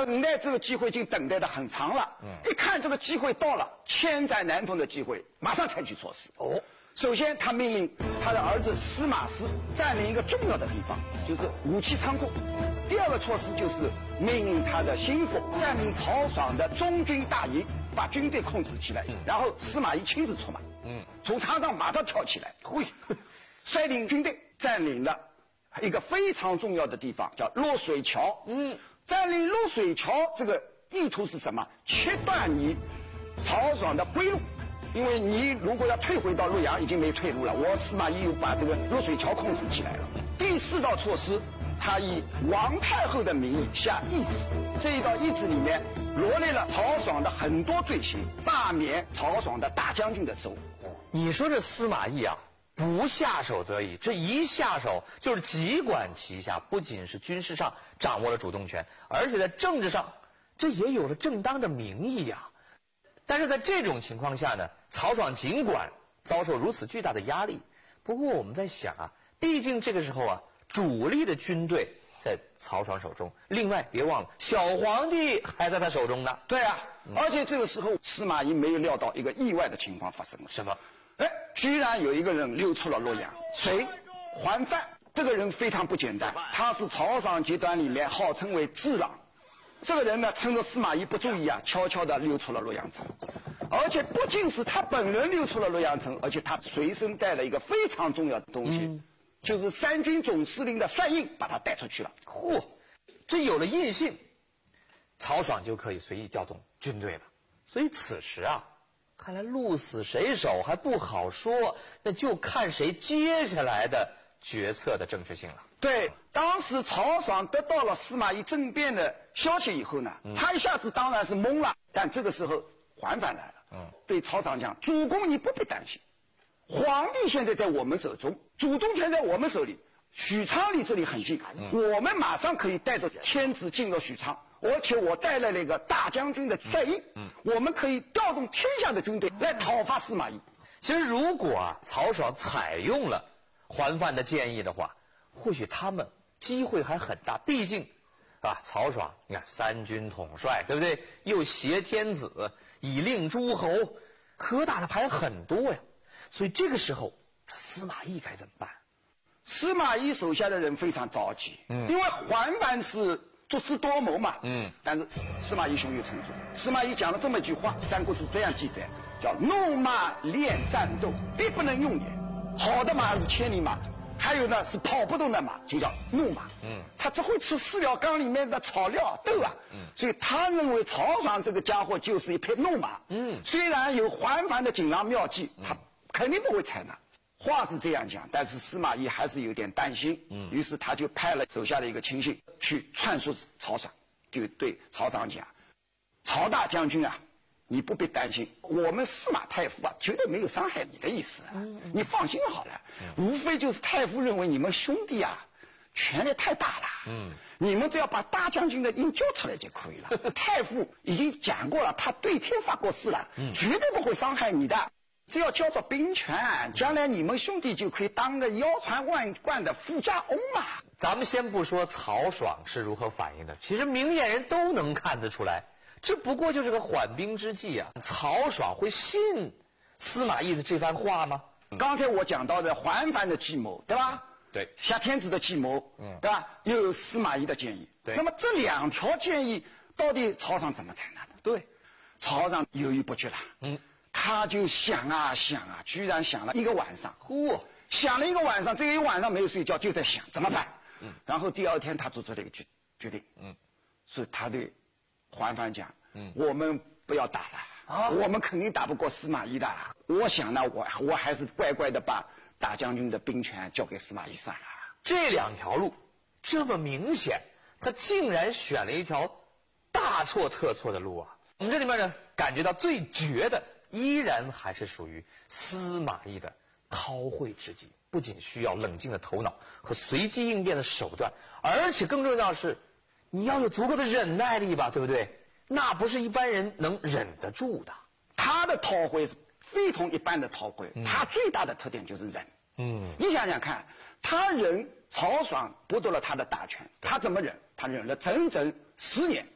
等待这个机会已经等待的很长了。一看这个机会到了，千载难逢的机会，马上采取措施。首先他命令他的儿子司马师占领一个重要的地方，就是武器仓库。第二个措施就是命令他的心腹占领曹爽的中军大营，把军队控制起来。然后司马懿亲自出马，从床上马上跳起来，率领军队占领了一个非常重要的地方，叫落水桥。占领落水桥这个意图是什么？切断你曹爽的归路。因为你如果要退回到洛阳，已经没退路了。我司马懿又把这个落水桥控制起来了。第四道措施，他以王太后的名义下懿旨。这一道懿旨里面罗列了曹爽的很多罪行，罢免曹爽的大将军的职务。 你说这司马懿啊，不下手则已，这一下手就是几管齐下，不仅是军事上掌握了主动权，而且在政治上，这也有了正当的名义呀。但是在这种情况下呢，曹爽尽管遭受如此巨大的压力，不过我们在想啊，毕竟这个时候啊，主力的军队在曹爽手中，另外别忘了小皇帝还在他手中呢。 对啊，而且这个时候司马懿没有料到一个意外的情况发生了。 什么？ 居然有一个人溜出了洛阳。谁？桓范。这个人非常不简单，他是曹爽集团里面号称为智囊。这个人呢，趁着司马懿不注意啊，悄悄地溜出了洛阳城。而且不仅是他本人溜出了洛阳城，而且他随身带了一个非常重要的东西，就是三军总司令的帅印，把他带出去了。 这有了印信，曹爽就可以随意调动军队了。所以此时啊，看来鹿死谁手还不好说，那就看谁接下来的决策的正确性了。 对，当时曹爽得到了司马懿政变的消息以后呢，他一下子当然是懵了。但这个时候桓范来了，对曹爽讲：主公你不必担心，皇帝现在在我们手中，主动权在我们手里。许昌离这里很近，我们马上可以带着天子进入许昌，而且我带来了一个大将军的帅印，我们可以调动天下的军队来讨伐司马懿。 其实如果啊，曹爽采用了桓范的建议的话，或许他们机会还很大。毕竟啊，曹爽你看三军统帅，对不对？又挟天子，以令诸侯，可打的牌很多呀。所以这个时候，这司马懿该怎么办？ 司马懿手下的人非常着急，因为桓范是足智多谋嘛，但是司马懿胸有成竹。司马懿讲了这么一句话，《三国志》这样记载，叫怒马练战斗，必不能用也。好的马是千里马，还有呢是跑不动的马，就叫怒马。他只会吃饲料缸里面的草料豆啊。所以他认为曹爽这个家伙就是一匹怒马。虽然有桓范的锦囊妙计，他肯定不会采纳。话是这样讲，但是司马懿还是有点担心。于是他就派了手下的一个亲信去劝说曹爽，就对曹爽讲：曹大将军啊，你不必担心，我们司马太傅啊，绝对没有伤害你的意思，你放心好了。无非就是太傅认为你们兄弟啊，权力太大了，你们只要把大将军的印交出来就可以了。太傅已经讲过了，他对天发过誓了，绝对不会伤害你的。只要交着兵权，将来你们兄弟就可以当个腰缠万贯的富家翁嘛。 咱们先不说曹爽是如何反应的，其实明眼人都能看得出来，这不过就是个缓兵之计啊。曹爽会信司马懿的这番话吗？ 刚才我讲到的桓范的计谋，对吧？ 对， 挟天子的计谋，对吧？又有司马懿的建议， 对。 那么这两条建议到底曹爽怎么采纳的？ 对， 曹爽犹豫不决了。他就想啊想啊，居然想了一个晚上。想了一个晚上，这一晚上没有睡觉，就在想怎么办。然后第二天他做出了一个决定。所以他对桓范讲：我们不要打了，我们肯定打不过司马懿的。我想呢，我还是乖乖的把大将军的兵权交给司马懿算了。 这两条路这么明显，他竟然选了一条大错特错的路啊！我们这里面呢，感觉到最绝的依然还是属于司马懿的韬晦之计，不仅需要冷静的头脑和随机应变的手段，而且更重要的是，你要有足够的忍耐力吧，对不对？那不是一般人能忍得住的。 他的韬晦是非同一般的韬晦，他最大的特点就是忍。你想想看，他忍曹爽剥夺了他的大权，他怎么忍？他忍了整整10年。